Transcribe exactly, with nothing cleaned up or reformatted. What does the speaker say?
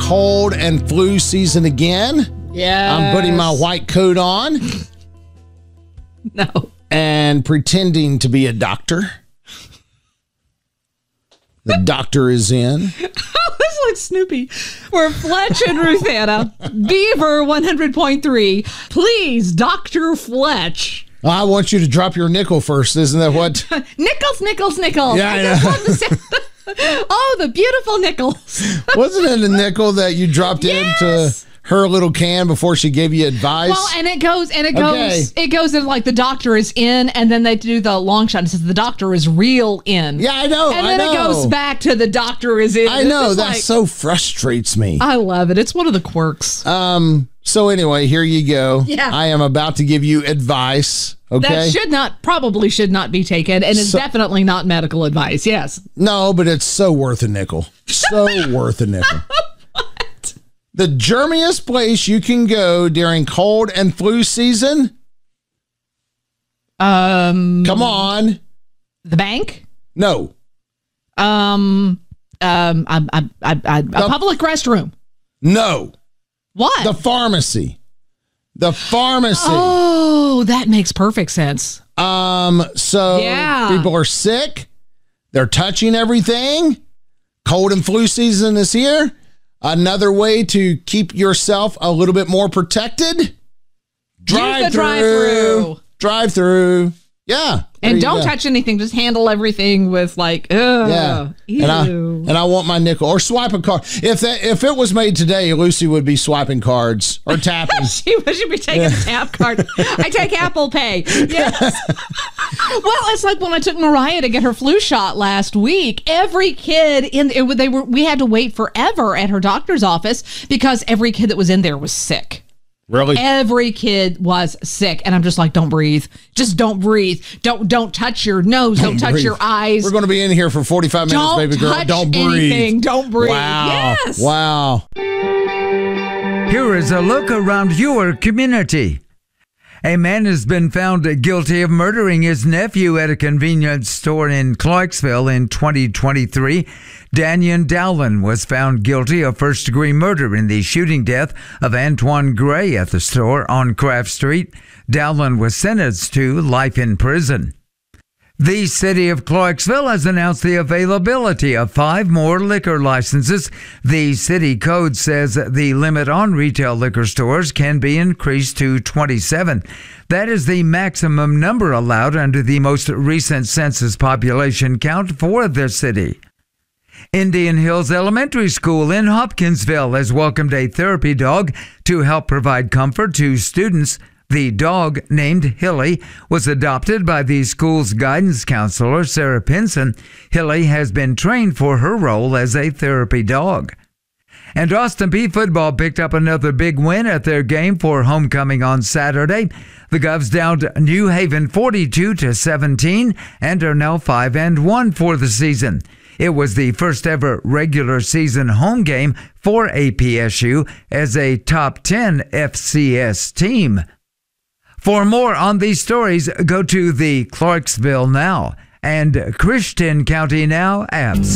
cold and flu season again. Yeah. I'm putting my white coat on. No. And pretending to be a doctor. The doctor is in. It's like Snoopy. We're Fletch and Ruth Anna. Beaver one hundred point three. Please, Doctor Fletch. I want you to drop your nickel first. Isn't that what? Nickels, nickels, nickels. Yeah, I I just know. love the sound. Oh, the beautiful nickels. Wasn't it a nickel that you dropped Yes. into her little can before she gave you advice? Well, and it goes, and it goes, Okay. it goes in like the doctor is in, and then they do the long shot and it says the doctor is real in. Yeah, I know. And I then know. it goes back to the doctor is in. I It's know. just That like- so frustrates me. I love it. It's one of the quirks. Um. So anyway, here you go. Yeah. I am about to give you advice. Okay. That should not, probably should not be taken, and is So- definitely not medical advice. Yes. No, but it's so worth a nickel. So worth a nickel. What? The germiest place you can go during cold and flu season? Um, Come on. the bank. No. Um, um, I, I, I, I, a public restroom. No. What? The pharmacy. The pharmacy. Oh, that makes perfect sense. Um, so Yeah. people are sick. They're touching everything. Cold and flu season is here. Another way to keep yourself a little bit more protected. Drive Use the drive-through. Drive through. Yeah. there And you don't go. touch anything. Just handle everything with like, ugh. Yeah. Ew. And I and I want my nickel or swipe a card. If that if it was made today, Lucy would be swiping cards or tapping. She should be taking a tap card. I take Apple Pay. Yes. Well, it's like when I took Mariah to get her flu shot last week. Every kid in it, they were we had to wait forever at her doctor's office because every kid that was in there was sick. Really? Every kid was sick, and I'm just like, don't breathe. Just don't breathe. Don't don't touch your nose. Don't, touch breathe. your eyes. We're going to be in here for forty-five minutes, Don't baby girl. touch Don't breathe. anything. Don't breathe. Wow. Yes. Wow. Here is a look around your community. A man has been found guilty of murdering his nephew at a convenience store in Clarksville in twenty twenty-three. Daniel Dowland was found guilty of first-degree murder in the shooting death of Antoine Gray at the store on Craft Street. Dowland was sentenced to life in prison. The city of Clarksville has announced the availability of five more liquor licenses. The city code says the limit on retail liquor stores can be increased to twenty-seven. That is the maximum number allowed under the most recent census population count for the city. Indian Hills Elementary School in Hopkinsville has welcomed a therapy dog to help provide comfort to students. The dog, named Hilly, was adopted by the school's guidance counselor, Sarah Pinson. Hilly has been trained for her role as a therapy dog. And Austin Peay football picked up another big win at their game for homecoming on Saturday. The Govs downed New Haven forty-two to seventeen and are now five and one for the season. It was the first ever regular season home game for A P S U as a top ten F C S team. For more on these stories, go to the Clarksville Now and Christian County Now apps.